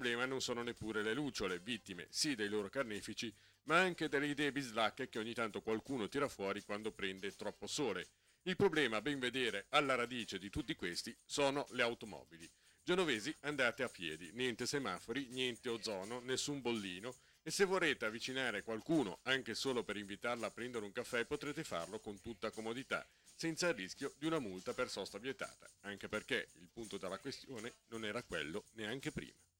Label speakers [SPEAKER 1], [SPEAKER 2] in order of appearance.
[SPEAKER 1] problema non sono neppure le lucciole, vittime sì dei loro carnefici, ma anche delle idee bislacche che ogni tanto qualcuno tira fuori quando prende troppo sole. Il problema, a ben vedere, alla radice di tutti questi, sono le automobili. Genovesi, andate a piedi, niente semafori, niente ozono, nessun bollino, e se vorrete avvicinare qualcuno, anche solo per invitarla a prendere un caffè, potrete farlo con tutta comodità, senza il rischio di una multa per sosta vietata, anche perché il punto della questione non era quello neanche prima.